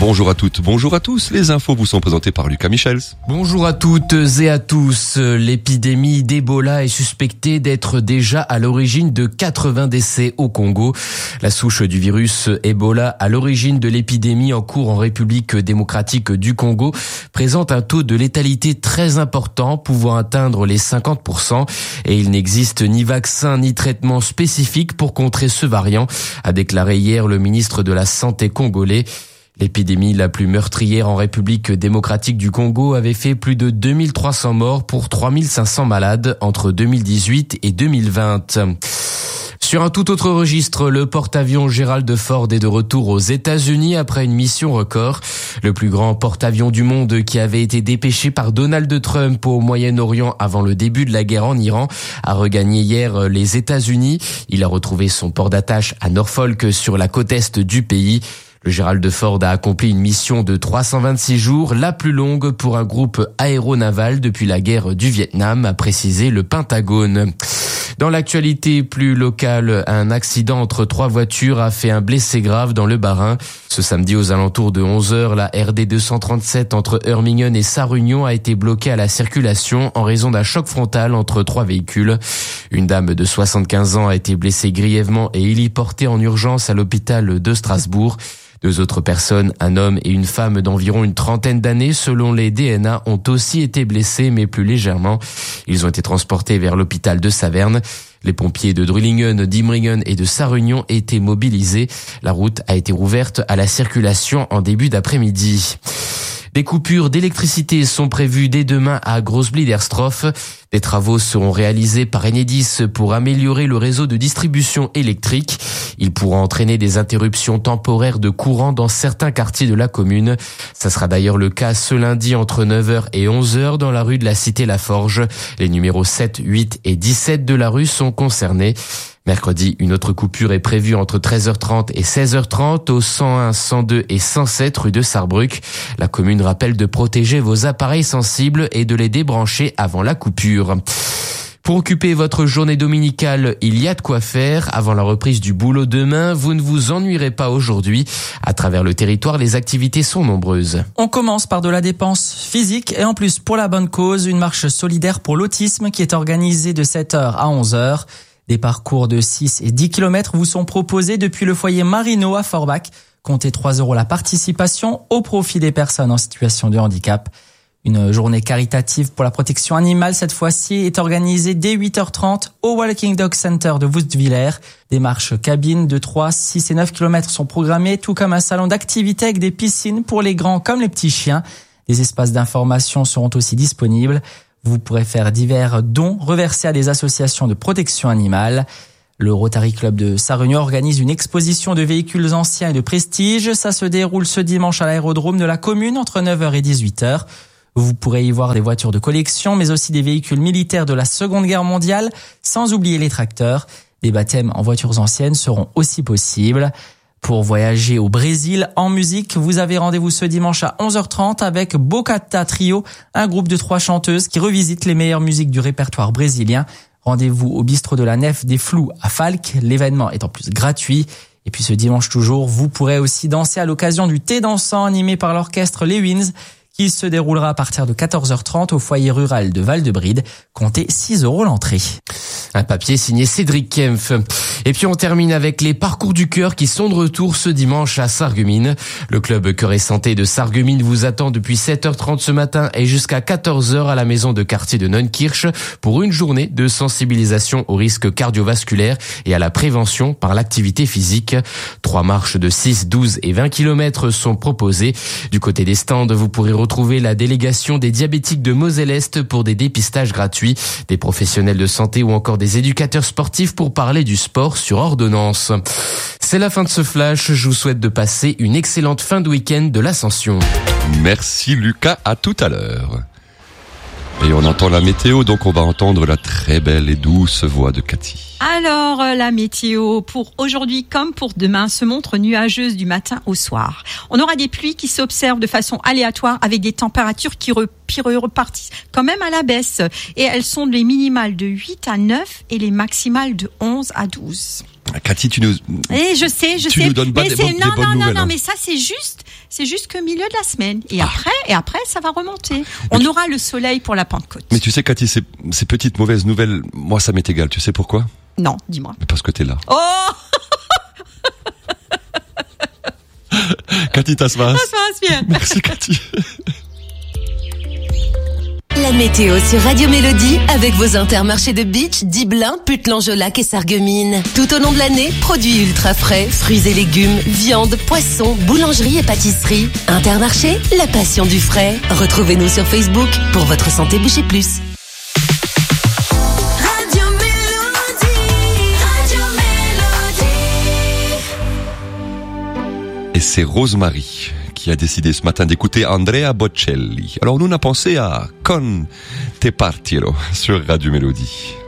Bonjour à toutes, bonjour à tous. Les infos vous sont présentées par Lucas Michels. Bonjour à toutes et à tous. L'épidémie d'Ebola est suspectée d'être déjà à l'origine de 80 décès au Congo. La souche du virus Ebola à l'origine de l'épidémie en cours en République démocratique du Congo présente un taux de létalité très important, pouvant atteindre les 50%. Et il n'existe ni vaccin ni traitement spécifique pour contrer ce variant, a déclaré hier le ministre de la Santé congolais. L'épidémie la plus meurtrière en République démocratique du Congo avait fait plus de 2300 morts pour 3500 malades entre 2018 et 2020. Sur un tout autre registre, le porte-avions Gerald Ford est de retour aux États-Unis après une mission record. Le plus grand porte-avions du monde qui avait été dépêché par Donald Trump au Moyen-Orient avant le début de la guerre en Iran a regagné hier les États-Unis. Il a retrouvé son port d'attache à Norfolk sur la côte est du pays. Le Gerald Ford a accompli une mission de 326 jours, la plus longue pour un groupe aéronaval depuis la guerre du Vietnam, a précisé le Pentagone. Dans l'actualité plus locale, un accident entre 3 voitures a fait un blessé grave dans le Bas-Rhin. Ce samedi aux alentours de 11h, la RD 237 entre Hermingen et Sarre-Union a été bloquée à la circulation en raison d'un choc frontal entre 3 véhicules. Une dame de 75 ans a été blessée grièvement et héliportée en urgence à l'hôpital de Strasbourg. 2 autres personnes, un homme et une femme d'environ une trentaine d'années, selon les DNA, ont aussi été blessés, mais plus légèrement. Ils ont été transportés vers l'hôpital de Saverne. Les pompiers de Drüllingen, d'Imringen et de Sarre-Union étaient mobilisés. La route a été rouverte à la circulation en début d'après-midi. Des coupures d'électricité sont prévues dès demain à Großbliederstroff. Des travaux seront réalisés par Enedis pour améliorer le réseau de distribution électrique. Ils pourront entraîner des interruptions temporaires de courant dans certains quartiers de la commune. Ça sera d'ailleurs le cas ce lundi entre 9h et 11h dans la rue de la Cité-Laforge. Les numéros 7, 8 et 17 de la rue sont concernés. Mercredi, une autre coupure est prévue entre 13h30 et 16h30 au 101, 102 et 107 rue de Sarrebruck. La commune rappelle de protéger vos appareils sensibles et de les débrancher avant la coupure. Pour occuper votre journée dominicale, il y a de quoi faire. Avant la reprise du boulot demain, vous ne vous ennuierez pas aujourd'hui. À travers le territoire, les activités sont nombreuses. On commence par de la dépense physique et en plus pour la bonne cause, une marche solidaire pour l'autisme qui est organisée de 7h à 11h. Des parcours de 6 et 10 km vous sont proposés depuis le foyer Marino à Forbach. Comptez 3 € la participation au profit des personnes en situation de handicap. Une journée caritative pour la protection animale, cette fois-ci, est organisée dès 8h30 au Walking Dog Center de Woestviller. Des marches cabines de 3, 6 et 9 km sont programmées, tout comme un salon d'activité avec des piscines pour les grands comme les petits chiens. Des espaces d'information seront aussi disponibles. Vous pourrez faire divers dons reversés à des associations de protection animale. Le Rotary Club de Sarre-Union organise une exposition de véhicules anciens et de prestige. Ça se déroule ce dimanche à l'aérodrome de la commune entre 9h et 18h. Vous pourrez y voir des voitures de collection, mais aussi des véhicules militaires de la Seconde Guerre mondiale, sans oublier les tracteurs. Des baptêmes en voitures anciennes seront aussi possibles. Pour voyager au Brésil en musique, vous avez rendez-vous ce dimanche à 11h30 avec Bocata Trio, un groupe de 3 chanteuses qui revisitent les meilleures musiques du répertoire brésilien. Rendez-vous au bistrot de la Nef des Flous à Falques, l'événement est en plus gratuit. Et puis ce dimanche toujours, vous pourrez aussi danser à l'occasion du thé dansant animé par l'orchestre Les Winds, qui se déroulera à partir de 14h30 au foyer rural de Val-de-Bride. Comptez 6 € l'entrée. Un papier signé Cédric Kempf. Et puis on termine avec les parcours du cœur qui sont de retour ce dimanche à Sarreguemines. Le club Cœur et Santé de Sarreguemines vous attend depuis 7h30 ce matin et jusqu'à 14h à la maison de quartier de Neunkirch pour une journée de sensibilisation aux risques cardiovasculaires et à la prévention par l'activité physique. 3 marches de 6, 12 et 20 km sont proposées. Du côté des stands, vous pourrez retrouver la délégation des diabétiques de Moselle-Est pour des dépistages gratuits, des professionnels de santé ou encore des éducateurs sportifs pour parler du sport sur ordonnance. C'est la fin de ce flash. Je vous souhaite de passer une excellente fin de week-end de l'Ascension. Merci Lucas, à tout à l'heure. Et on entend la météo, donc on va entendre la très belle et douce voix de Cathy. Alors, la météo pour aujourd'hui comme pour demain se montre nuageuse du matin au soir. On aura des pluies qui s'observent de façon aléatoire avec des températures qui repartissent quand même à la baisse. Et elles sont les minimales de 8 à 9 et les maximales de 11 à 12. Cathy, tu nous... Je sais. nous donnes pas mais des bonnes nouvelles. Non, mais ça c'est juste C'est jusqu'au milieu de la semaine. Et après, ça va remonter. On aura le soleil pour la Pentecôte. Mais tu sais, Cathy, ces petites mauvaises nouvelles, moi, ça m'est égal. Tu sais pourquoi? Non, dis-moi. Parce que t'es là. Oh! Cathy Tasmas. Ça se passe bien. Merci, Cathy. La météo sur Radio Mélodie avec vos Intermarchés de Beach, Diblin, Putlan-Jolac et Sarreguemines. Tout au long de l'année, produits ultra frais, fruits et légumes, viande, poissons, boulangerie et pâtisserie. Intermarché, la passion du frais. Retrouvez-nous sur Facebook pour votre santé boucher plus. Radio Mélodie, Radio Mélodie. Et c'est Rosemary qui a décidé ce matin d'écouter Andrea Bocelli. Alors nous on a pensé à Con te partiro sur Radio Mélodie.